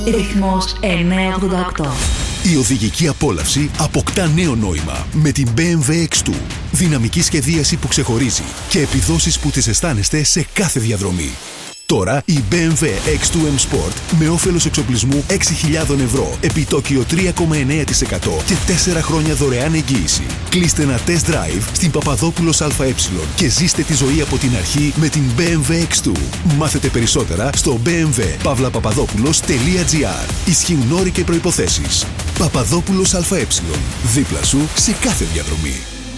Ρυθμός 988. Η οδηγική απόλαυση αποκτά νέο νόημα με την BMW X2. Δυναμική σχεδίαση που ξεχωρίζει και επιδόσεις που τις αισθάνεστε σε κάθε διαδρομή. Τώρα η BMW X2 M Sport με όφελος εξοπλισμού 6.000 ευρώ, επιτόκιο 3,9% και 4 χρόνια δωρεάν εγγύηση. Κλείστε ένα test drive στην Παπαδόπουλος ΑΕ και ζήστε τη ζωή από την αρχή με την BMW X2. Μάθετε περισσότερα στο bmw.papadopoulos.gr. Ισχύουν όροι και προϋποθέσεις. Παπαδόπουλος ΑΕ. Δίπλα σου σε κάθε διαδρομή.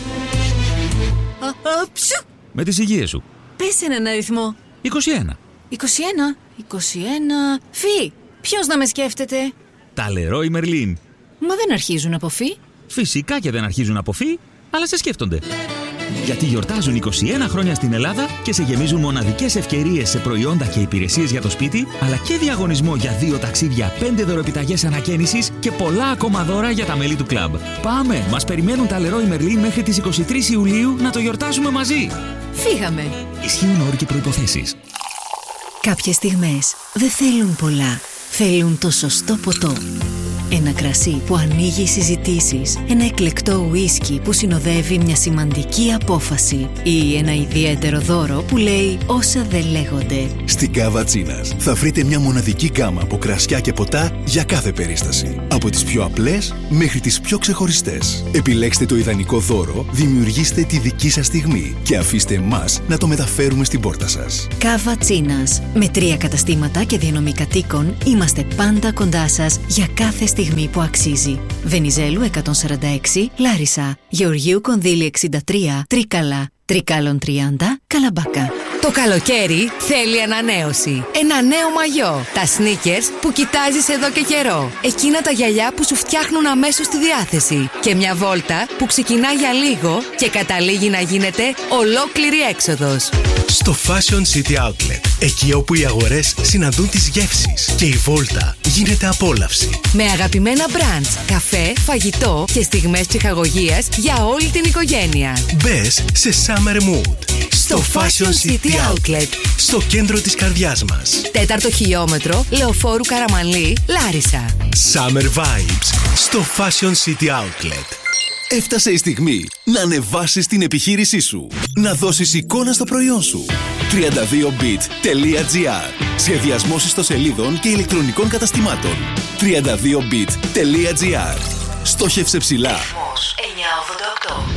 Με τις υγείες σου. Πες έναν αριθμό. 21. 21. Φι. Ποιος να με σκέφτεται? Τα Leroy Merlin. Μα δεν αρχίζουν από φι. Φυσικά και δεν αρχίζουν από φι, αλλά σε σκέφτονται. Γιατί γιορτάζουν 21 χρόνια στην Ελλάδα και σε γεμίζουν μοναδικές ευκαιρίες σε προϊόντα και υπηρεσίες για το σπίτι, αλλά και διαγωνισμό για 2 ταξίδια, 5 δωροεπιταγές ανακαίνησης και πολλά ακόμα δώρα για τα μέλη του κλαμπ. Πάμε! Μας περιμένουν τα Leroy Merlin μέχρι τις 23 Ιουλίου να το γιορτάσουμε μαζί. Φύγαμε. Ισχύουν όροι και προϋποθέσεις. Κάποιες στιγμές δεν θέλουν πολλά. Θέλουν το σωστό ποτό. Ένα κρασί που ανοίγει συζητήσεις. Ένα εκλεκτό ουίσκι που συνοδεύει μια σημαντική απόφαση. Ή ένα ιδιαίτερο δώρο που λέει όσα δεν λέγονται. Στην Cava Chinas θα βρείτε μια μοναδική γκάμα από κρασιά και ποτά για κάθε περίσταση. Από τις πιο απλές μέχρι τις πιο ξεχωριστές. Επιλέξτε το ιδανικό δώρο, δημιουργήστε τη δική σας στιγμή και αφήστε εμάς να το μεταφέρουμε στην πόρτα σας. Cava Chinas. Με 3 καταστήματα και διανομή κατοίκων είμαστε πάντα κοντά σας για κάθε στιγμή που αξίζει. Βενιζέλου 146, Λάρισα. Γεωργίου Κονδύλη 63, Τρίκαλα. Τρικάλων 30, Καλαμπάκα. Το καλοκαίρι θέλει ανανέωση. Ένα νέο μαγιό. Τα sneakers που κοιτάζεις εδώ και καιρό. Εκείνα τα γυαλιά που σου φτιάχνουν αμέσως τη διάθεση. Και μια βόλτα που ξεκινά για λίγο και καταλήγει να γίνεται ολόκληρη έξοδος. Στο Fashion City Outlet. Εκεί όπου οι αγορές συναντούν τις γεύσεις και η βόλτα γίνεται απόλαυση. Με αγαπημένα brands, καφέ, φαγητό και στιγμές ψυχαγωγίας για όλη την οικογένεια. Μπες σε Summer Mood. Στο Fashion City Outlet. Στο κέντρο της καρδιάς μας. 4ο χιλιόμετρο, Λεωφόρου Καραμανλή, Λάρισα. Summer Vibes στο Fashion City Outlet. Έφτασε η στιγμή να ανεβάσεις την επιχείρησή σου. Να δώσεις εικόνα στο προϊόν σου. 32bit.gr. Σχεδιασμός ιστοσελίδων και ηλεκτρονικών καταστημάτων. 32bit.gr. Στόχευσε ψηλά. Ρυθμός 988.